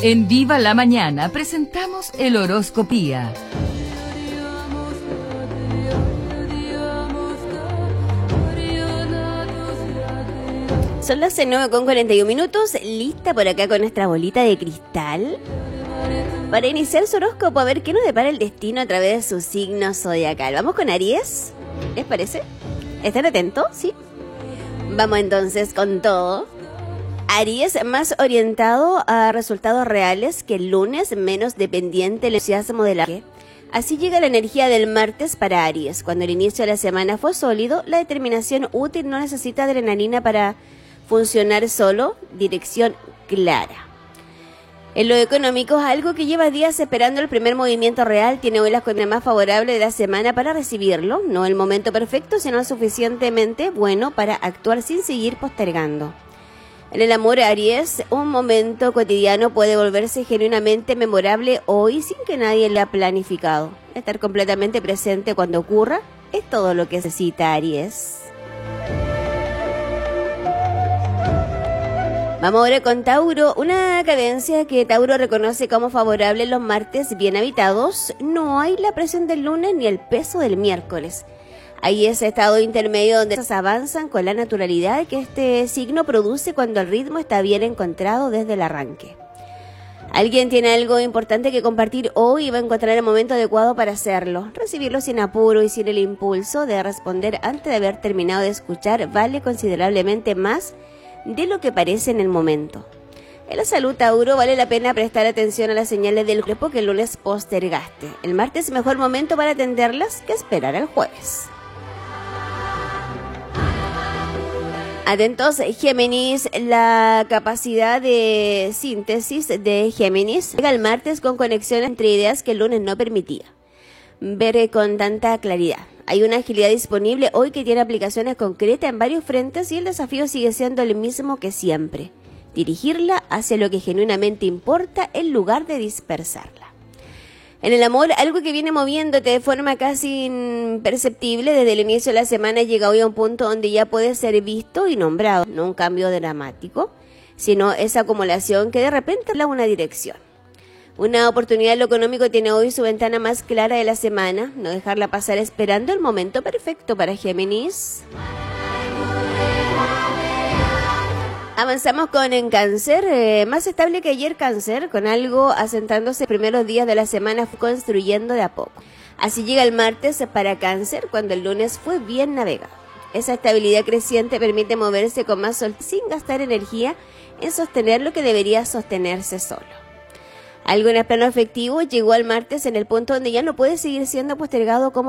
En Viva la Mañana presentamos el Horoscopía. Son las 9:41, lista por acá con nuestra bolita de cristal para iniciar su horóscopo, a ver qué nos depara el destino a través de su signo zodiacal. Vamos con Aries, ¿les parece? ¿Están atentos? ¿Sí? Vamos entonces con todo. Aries, más orientado a resultados reales que el lunes, menos dependiente del entusiasmo de la... Así llega la energía del martes para Aries. Cuando el inicio de la semana fue sólido, la determinación útil no necesita adrenalina para funcionar solo, dirección clara. En lo económico, algo que lleva días esperando el primer movimiento real, tiene hoy las condiciones más favorables de la semana para recibirlo. No el momento perfecto, sino suficientemente bueno para actuar sin seguir postergando. En el amor, Aries, un momento cotidiano puede volverse genuinamente memorable hoy sin que nadie lo haya planificado. Estar completamente presente cuando ocurra es todo lo que necesita Aries. Vamos ahora con Tauro, una cadencia que Tauro reconoce como favorable en los martes bien habitados. No hay la presión del lunes ni el peso del miércoles. Hay ese estado intermedio donde avanzan con la naturalidad que este signo produce cuando el ritmo está bien encontrado desde el arranque. Alguien tiene algo importante que compartir hoy y va a encontrar el momento adecuado para hacerlo. Recibirlo sin apuro y sin el impulso de responder antes de haber terminado de escuchar vale considerablemente más de lo que parece en el momento. En la salud, Tauro, vale la pena prestar atención a las señales del cuerpo que el lunes postergaste. El martes es mejor momento para atenderlas que esperar al jueves. Atentos, Géminis, la capacidad de síntesis de Géminis llega el martes con conexiones entre ideas que el lunes no permitía ver con tanta claridad. Hay una agilidad disponible hoy que tiene aplicaciones concretas en varios frentes y el desafío sigue siendo el mismo que siempre: dirigirla hacia lo que genuinamente importa en lugar de dispersarla. En el amor, algo que viene moviéndote de forma casi imperceptible desde el inicio de la semana llega hoy a un punto donde ya puede ser visto y nombrado. No un cambio dramático, sino esa acumulación que de repente da una dirección. Una oportunidad en lo económico tiene hoy su ventana más clara de la semana. No dejarla pasar esperando el momento perfecto para Géminis. Avanzamos con en Cáncer, más estable que ayer Cáncer, con algo asentándose primeros días de la semana, construyendo de a poco. Así llega el martes para Cáncer, cuando el lunes fue bien navegado. Esa estabilidad creciente permite moverse con más sol sin gastar energía en sostener lo que debería sostenerse solo. Algo en el plano afectivo llegó al martes en el punto donde ya no puede seguir siendo postergado como